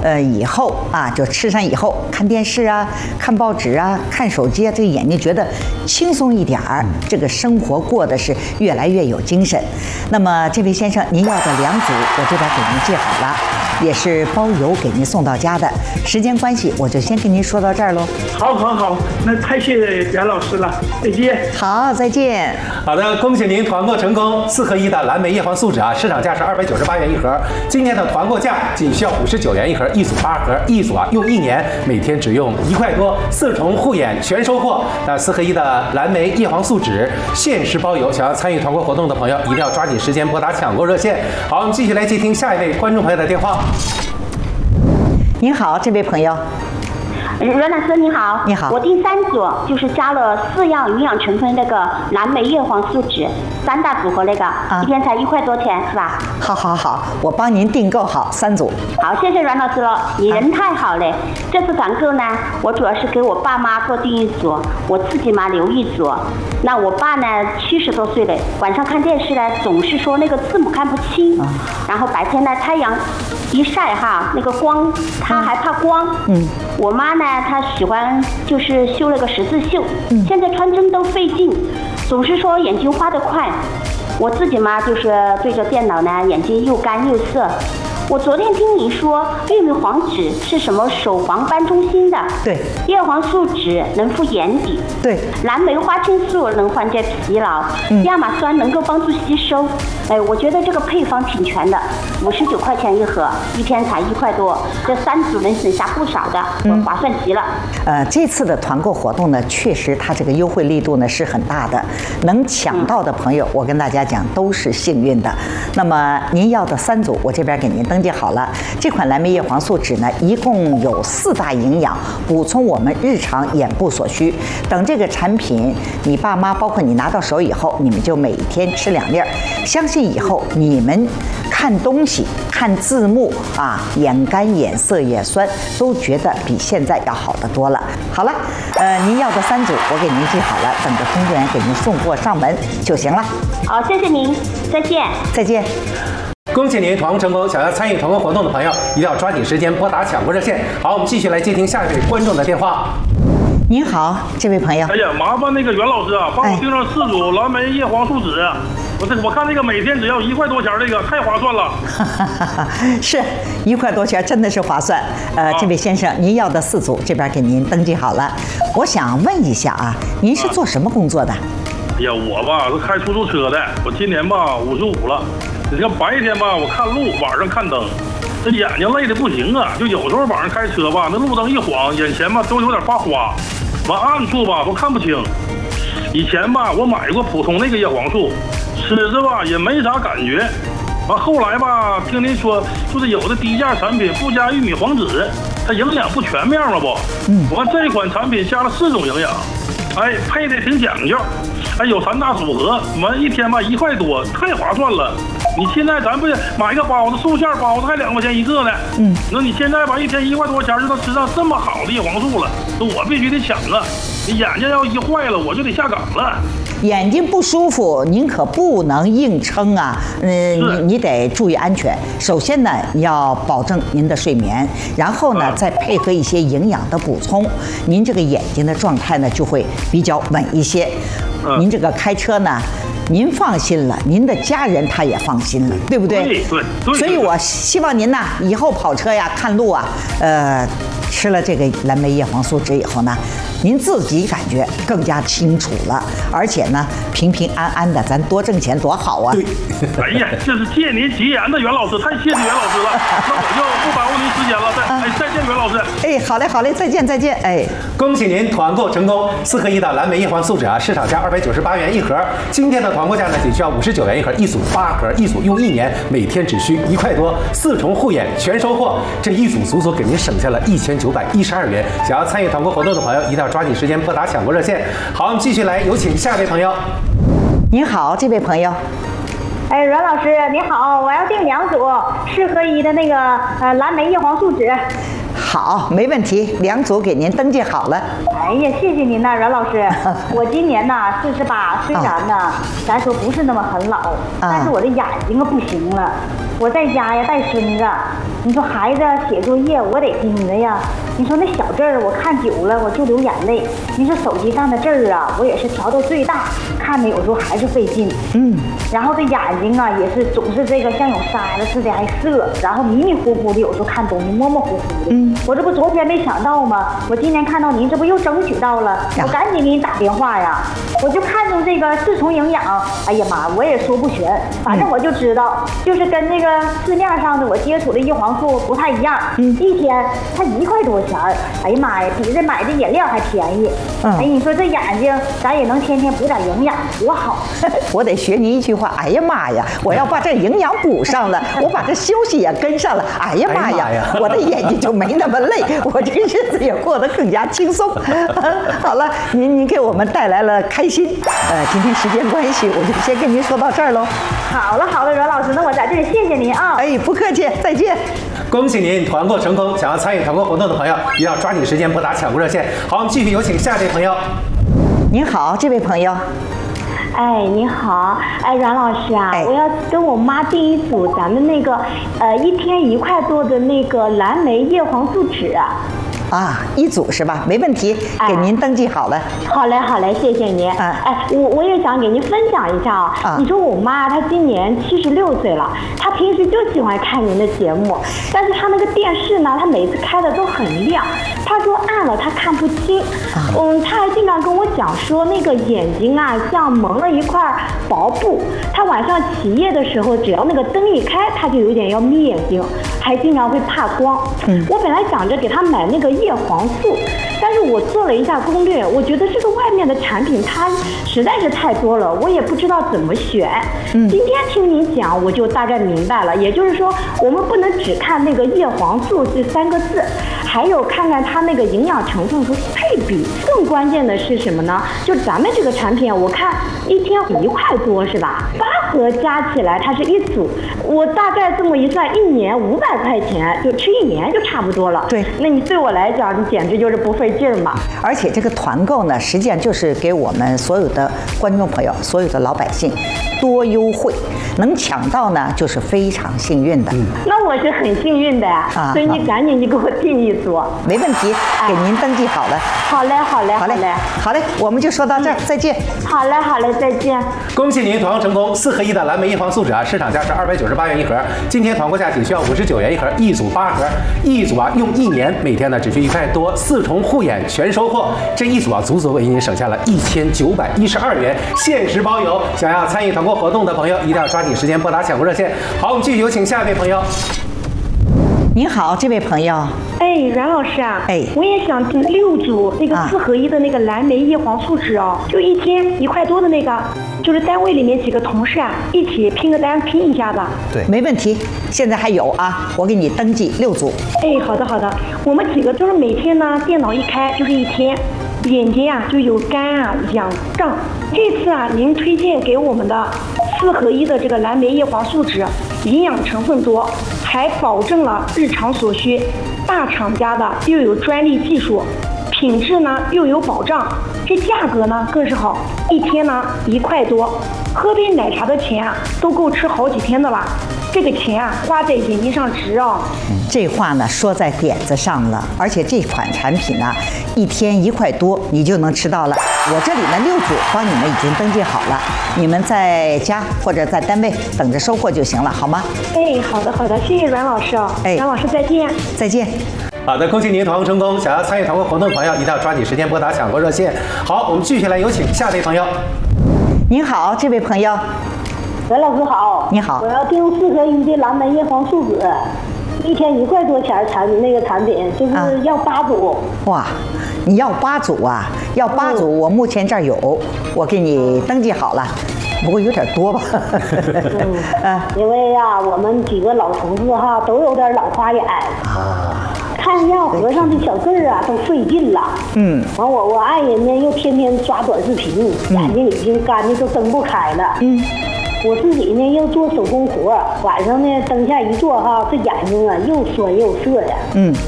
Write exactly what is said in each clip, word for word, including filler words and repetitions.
呃以后啊，就吃上以后看电视啊、看报纸啊、看手机啊，这个眼睛觉得轻松一点儿，这个生活过得是越来越有精神。那么这位先生，您要的两组我这边给您记好了，也是包邮给您送到家的。时间关系，我就先跟您说到这儿喽。 好，好，好，那太谢谢袁老师了，再见。 好，再见。 好的，恭喜您团购成功，四合一的蓝莓叶黄素酯啊，市场价是二百九十八元一盒，今天的团购价仅需要五十九元一盒，一组八盒，一组啊用一年，每天只用一块多，四重护眼全收获。那四合一的蓝莓叶黄素酯限时包邮，想要参与团购活动的朋友，一定要抓紧时间拨打抢购热线。好，我们继续来接听下一位观众朋友的电话。 您好，这位朋友。 袁老师你好， 你好， 我第三组就是加了四样营养成分那个蓝莓叶黄素酯三大组合那个，啊、一天才一块多钱是吧？ 好好好，我帮您订购好三组。 好，谢谢袁老师了，你人太好了。啊、这次团购呢，我主要是给我爸妈做第一组，我自己嘛留一组。那我爸呢七十多岁了，晚上看电视呢总是说那个字母看不清，啊、然后白天呢太阳一晒哈，那个光他还怕光。嗯，我妈呢。他喜欢就是绣了个十字绣，嗯、现在穿针都费劲，总是说眼睛花得快。我自己嘛，就是对着电脑呢，眼睛又干又涩。我昨天听你说玉米黄酯是什么手黄斑中心的， 对， 叶黄素酯能敷眼底， 对， 蓝莓花青素能缓解疲劳，嗯、亚麻酸能够帮助吸收。哎，我觉得这个配方挺全的，五十九块钱一盒，一天才一块多，这三组能省下不少的，我划算极了。 嗯、呃，这次的团购活动呢，确实它这个优惠力度呢是很大的，能抢到的朋友，嗯、我跟大家讲都是幸运的。那么您要的三组，我这边给您登记好了。这款蓝莓叶黄素酯呢，一共有四大营养，补充我们日常眼部所需。等这个产品，你爸妈包括你拿到手以后，你们就每天吃两粒儿。相信以后你们看东西、看字幕啊，眼干、眼涩、眼酸，都觉得比现在要好得多了。好了，呃，您要的三组我给您记好了，等着工作人员给您送货上门就行了。 好，谢谢您，再见。 再见。 恭喜您团购成功！想要参与团购活动的朋友，一定要抓紧时间拨打抢购热线。好，我们继续来接听下一位观众的电话。 您好，这位朋友。 哎呀，麻烦那个袁老师啊，帮我订上四组蓝莓叶黄素酯。我这我看这个每天只要一块多钱，这个太划算了。 是一块多钱，真的是划算。呃，啊、这位先生，您要的四组这边给您登记好了。我想问一下啊，您是做什么工作的？ 哎呀，我吧是开出租车的，我今年吧五十五了。你看白天吧，我看路，晚上看灯，这眼睛累得不行啊！就有时候晚上开车吧，那路灯一晃，眼前吧都有点发花，完暗处吧都看不清。以前吧，我买过普通那个叶黄素，吃着吧也没啥感觉。完后来吧，听您说就是有的低价产品附加玉米黄酯，它营养不全面了不？嗯。我看这款产品加了四种营养，哎，配的挺讲究。哎，有三大组合，完一天吧一块多，太划算了。你现在咱不买一个包子，素馅包子还两块钱一个呢。嗯，那你现在吧一天一块多钱就能吃上这么好的叶黄素了，那我必须得抢啊！你眼睛要一坏了，我就得下岗了。 眼睛不舒服，您可不能硬撑啊！嗯，你你得注意安全。首先呢，你要保证您的睡眠，然后呢，再配合一些营养的补充，您这个眼睛的状态呢就会比较稳一些。您这个开车呢，您放心了，您的家人他也放心了，对不对？ 对对对。 所以我希望您呢，以后跑车呀、看路啊，呃，吃了这个蓝莓叶黄素酯以后呢，您自己感觉更加清楚了，而且呢，平平安安的，咱多挣钱多好啊！ 对。哎呀，这是借您吉言的袁老师，太谢谢袁老师了。那我就不耽误您时间了，再哎再见袁老师。 哎，好嘞好嘞，再见再见。哎， 恭喜您团购成功，四合一的蓝莓叶黄素酯啊，市场价二百九十八元一盒，今天的团购价呢仅需要五十九元一盒，一组八盒，一组用一年，每天只需一块多，四重护眼全收获，这一组足足给您省下了一千九百一十二元。想要参与团购活动的朋友，一定要抓紧时间拨打抢购热线。好，我们继续来有请下一位朋友。 您好，这位朋友。 哎，阮老师你好，我要订两组四合一的那个呃蓝莓叶黄素酯。 好，没问题，两组给您登记好了。 哎呀，谢谢您呐，阮老师。我今年呢四十八，虽然呢，咱说不是那么很老，但是我的眼睛啊不行了。我在家呀带孙子，你说孩子写作业我得盯着呀。你说那小字儿我看久了我就流眼泪。你说手机上的字儿啊，我也是调到最大，看的有时候还是费劲。嗯。然后这眼睛啊也是总是这个像有沙子似的还涩，然后迷迷糊糊的，有时候看东西模模糊糊的。嗯。我这不昨天没想到吗？我今天看到您这不又争取到了，我赶紧给你打电话呀。我就看中这个四重营养，哎呀妈，我也说不全，反正我就知道，就是跟那个市面上的我接触的叶黄素不太一样。嗯。一天才一块多钱儿，哎呀妈呀，比这买的饮料还便宜。嗯。哎，你说这眼睛咱也能天天补点营养，多好。 我得学您一句话，哎呀妈呀，我要把这营养补上了，我把这休息也跟上了，哎呀妈呀，哎我的眼睛就没那么累，我这个日子也过得更加轻松。好了，您您给我们带来了开心，呃，今天时间关系，我就先跟您说到这儿喽。 好了好了，阮老师，那我在这里谢谢您啊。 哎，不客气，再见。 恭喜您团购成功！想要参与团购活动的朋友，一定要抓紧时间拨打抢购热线。好，我们继续有请下一位朋友。 您好，这位朋友。 哎，你好，哎，阮老师啊，哎、我要跟我妈订一组咱们那个，呃，一天一块多的那个蓝莓叶黄素酯。 啊，一组是吧？没问题，给您登记好了。 哎、好嘞，好嘞，谢谢您。哎、啊，哎，我我也想给您分享一下啊。啊你说我妈她今年七十六岁了，她平时就喜欢看您的节目，但是她那个电视呢，她每次开的都很亮，她说暗了她看不清。啊、嗯，她还经常跟我讲说那个眼睛啊像蒙了一块薄布，她晚上起夜的时候，只要那个灯一开，她就有点要眯眼睛，还经常会怕光。嗯，我本来想着给她买那个叶黄素，但是我做了一下攻略，我觉得这个外面的产品它实在是太多了，我也不知道怎么选。嗯，今天听您讲，我就大概明白了。也就是说，我们不能只看那个叶黄素这三个字，还有看看它那个营养成分和配比。更关键的是什么呢？就咱们这个产品，我看一天一块多是吧？八盒加起来它是一组，我大概这么一算，一年五百块钱，就吃一年就差不多了。 对， 那你对我来讲，你简直就是不费劲儿嘛。 而且这个团购呢，实际上就是给我们所有的观众朋友、所有的老百姓多优惠，能抢到呢，就是非常幸运的。嗯， 那我是很幸运的呀，啊、所以你赶紧就给我订一组。 没问题，给您登记好了。 好嘞，好嘞， 好嘞，好嘞，我们就说到这儿，嗯、再见。 好嘞，好嘞，再见。 恭喜您团购成功，四合一的蓝莓叶黄素酯啊，市场价是二百九十八元一盒，今天团购价仅需要五十九元一盒，一组八盒，一组啊用一年，每天呢只需一块多，四重护眼全收获。这一组啊，足足为您省下了一千九百一十二元，限时包邮。想要参与团购活动的朋友，一定要抓紧时间拨打抢购热线。好，我们继续有请下一位朋友。 您好，这位朋友。 哎，阮老师啊， 哎， 我也想订六组那个四合一的那个蓝莓叶黄素酯哦，就一天一块多的那个，就是单位里面几个同事啊一起拼个单拼一下吧。 对，没问题，现在还有啊，我给你登记六组。 哎，好的好的，我们几个就是每天呢电脑一开就是一天，眼睛啊就有干啊痒胀。这次啊您推荐给我们的四合一的这个蓝莓叶黄素酯，营养成分多，还保证了日常所需，大厂家的又有专利技术，品质呢又有保障，这价格呢更是好，一天呢一块多，喝杯奶茶的钱啊都够吃好几天的了。这个钱啊花在眼睛上值哦。 嗯，这话呢说在点子上了，而且这款产品呢，一天一块多你就能吃到了。我这里呢六组帮你们已经登记好了，你们在家或者在单位等着收货就行了，好吗？ 哎，好的好的，谢谢阮老师哦。哎，阮老师再见。 再见。 好的，恭喜您团购成功！想要参与团购活动的朋友，一定要抓紧时间拨打抢购热线。好，我们继续来有请下位朋友。 您好，这位朋友。 阮老师好， 你好， 我要订四合一的蓝莓叶黄素酯，一天一块多钱产那个产品，就是要八组。 啊、哇，你要八组啊？要八组，嗯、我目前这儿有，我给你登记好了，不过有点多吧。 嗯，啊、因为呀、啊，我们几个老同志哈都有点老花眼啊。看要合上的小字儿啊，都费劲了。嗯，完我我爱人呢又天天刷短视频，嗯、眼睛已经干的都睁不开了。嗯，我自己呢又做手工活，晚上呢灯下一坐哈，这眼睛啊又酸又涩呀。嗯，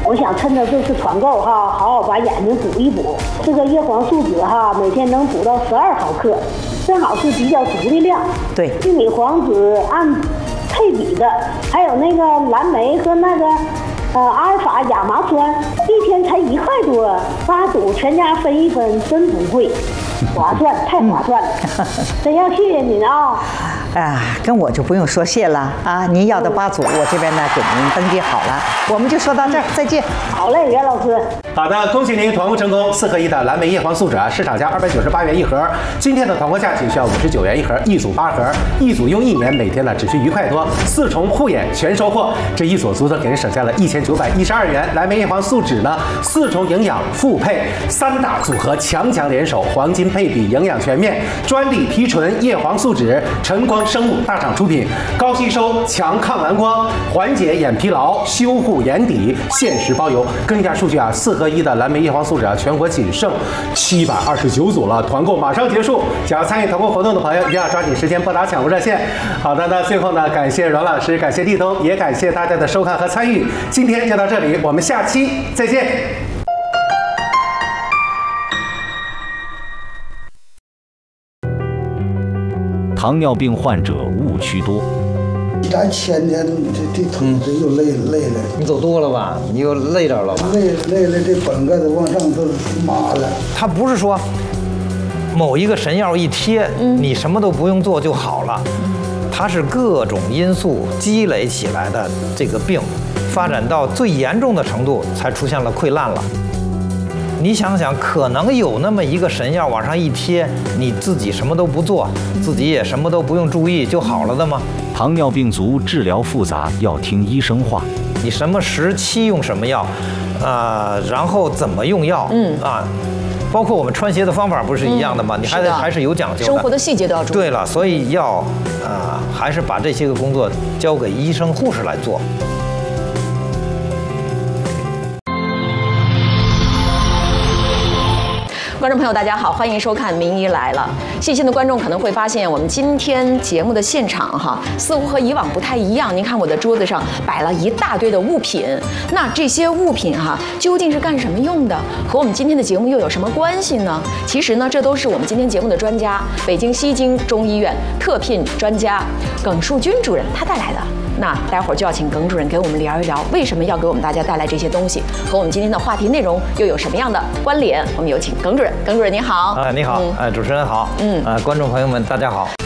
我想趁着这次团购哈，好好把眼睛补一补。这个叶黄素酯哈，每天能补到十二毫克，正好是比较足的量。 对， 玉米黄酯按配比的，还有那个蓝莓和那个呃阿尔法亚麻酸，一天才一块多，八组全家分一分，真不贵，划算，太划算了。嗯、真要谢谢您啊！ 啊，跟我就不用说谢了啊！您要的八组，我这边呢给您登记好了，我们就说到这儿，再见。 好嘞，袁老师。 好的，恭喜您团购成功，四合一的蓝莓叶黄素酯啊，市场价二百九十八元一盒，今天的团购价仅需要五十九元一盒，一组八盒，一组用一年，每天呢只需一块多，四重护眼全收获，这一组足足给人省下了一千九百一十二元。蓝莓叶黄素酯呢，四重营养复配，三大组合强强联手，黄金配比，营养全面，专利提纯叶黄素酯，晨光生物大厂出品，高吸收，强抗蓝光，缓解眼疲劳，修护眼底，限时包邮。更一下数据啊，四合一的蓝莓叶黄素酯啊，全国仅剩七百二十九组了，团购马上结束。想要参与团购活动的朋友，一定要抓紧时间拨打抢购热线。好的，那最后呢，感谢阮老师，感谢立冬，也感谢大家的收看和参与。今天就到这里，我们下期再见。 糖尿病患者误区多。 咱前天这这腿这又累累了。 你走多了吧？你又累着了吧？ 累累了，这本盖子往上都麻了。 他不是说某一个神药一贴，嗯、你什么都不用做就好了。它是各种因素积累起来的这个病，发展到最严重的程度才出现了溃烂了。你想想，可能有那么一个神药往上一贴，你自己什么都不做，自己也什么都不用注意就好了的吗？ 糖尿病足治疗复杂，要听医生话。 你什么时期用什么药，啊、呃，然后怎么用药，嗯啊，包括我们穿鞋的方法不是一样的吗？嗯、你还得还是有讲究的， 生活的细节都要注意。 对了，所以要啊、呃，还是把这些个工作交给医生、护士来做。 观众朋友，大家好，欢迎收看《名医来了》。细心的观众可能会发现，我们今天节目的现场哈，似乎和以往不太一样。您看我的桌子上摆了一大堆的物品，那这些物品哈，究竟是干什么用的？和我们今天的节目又有什么关系呢？其实呢，这都是我们今天节目的专家，北京西京中医院特聘专家耿树军主任他带来的。那待会儿就要请耿主任给我们聊一聊，为什么要给我们大家带来这些东西，和我们今天的话题内容又有什么样的关联？我们有请耿主任。耿主任您好。 啊，你好，哎、嗯，主持人好，嗯，啊，观众朋友们大家好。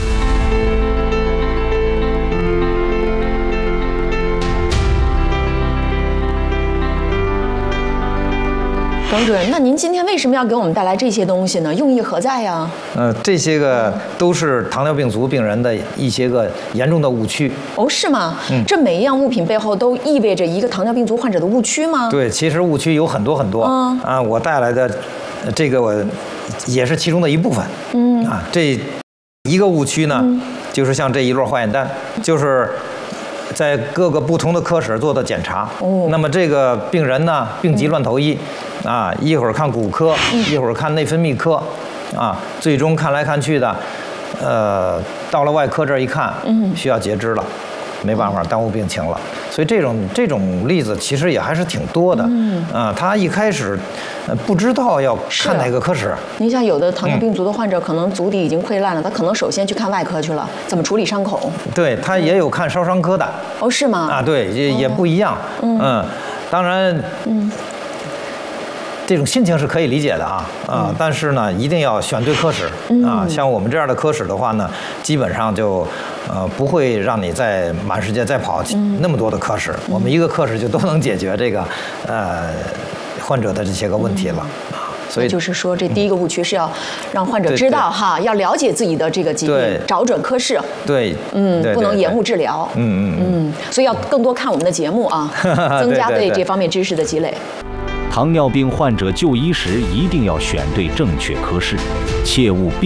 耿主任，那您今天为什么要给我们带来这些东西呢？用意何在呀？ 呃，这些个都是糖尿病足病人的一些个严重的误区。 哦，是吗？嗯，这每一样物品背后都意味着一个糖尿病足患者的误区吗？ 对，其实误区有很多很多。嗯啊，我带来的这个我也是其中的一部分。嗯啊，这一个误区呢，嗯、就是像这一摞化验单，就是在各个不同的科室做的检查。哦，那么这个病人呢，病急乱投医。嗯啊，一会儿看骨科，一会儿看内分泌科，啊，最终看来看去的，呃，到了外科这儿一看，嗯，需要截肢了，没办法，耽误病情了。所以这种这种例子其实也还是挺多的。嗯，啊，他一开始不知道要看哪个科室。 您像有的糖尿病足的患者，可能足底已经溃烂了，他可能首先去看外科去了，怎么处理伤口？ 对他也有看烧伤科的。 哦，是吗？ 啊，对，也也不一样。嗯，当然，嗯。这种心情是可以理解的啊啊，嗯、但是呢，一定要选对科室啊。嗯、像我们这样的科室的话呢，基本上就呃不会让你再满世界再跑那么多的科室，嗯、我们一个科室就都能解决这个呃患者的这些个问题了。嗯所以就是说，这第一个误区是要让患者知道哈，要了解自己的这个疾病，找准科室。 对， 嗯，不能延误治疗。嗯嗯嗯，所以要更多看我们的节目啊，增加对这方面知识的积累。 糖尿病患者就医时一定要选对正确科室，切勿